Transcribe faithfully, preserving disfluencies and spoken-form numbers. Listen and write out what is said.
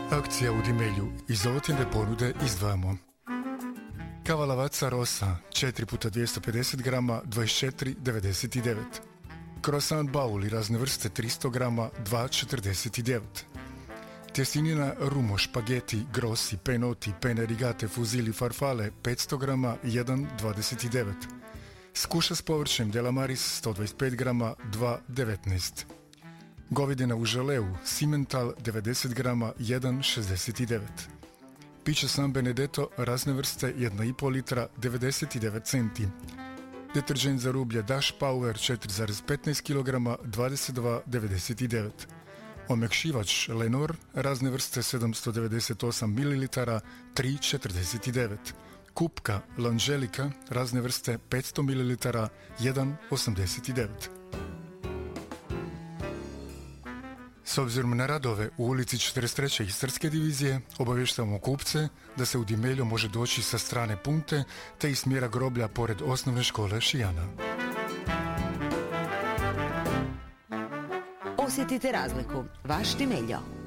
Akcija u Dimelju. Iz ovotnjene ponude izdvajamo kava Lavazza Rosa četiri puta dvjesto pedeset grama dvadeset četiri devedeset devet, croissant bauli razne vrste tristo grama dva četrdeset devet, tjestenina Rumo špageti grossi penoti pene rigate fuzili farfale petsto grama jedan dvadeset devet, skuša s povrćem Delamaris sto dvadeset pet grama dva devetnaest, govedina u želeu Simmental devedeset grama jedan šezdeset devet, piće San Benedetto razne vrste jedna i pol litra devedeset devet centi, deterđent za rublje Dash Power četiri zarez petnaest kilograma dvadeset dva devedeset devet, omekšivač Lenor razne vrste sedamsto devedeset osam mililitara tri četrdeset devet, kupka L'Angelica razne vrste petsto mililitara jedan osamdeset devet. S obzirom na radove u ulici četrdeset treće Istarske divizije, obavještavamo kupce da se u Dimelju može doći sa strane Punkte te iz smjera groblja pored osnovne škole Šijana. Osjetite razliku. Vaš Dimeljo.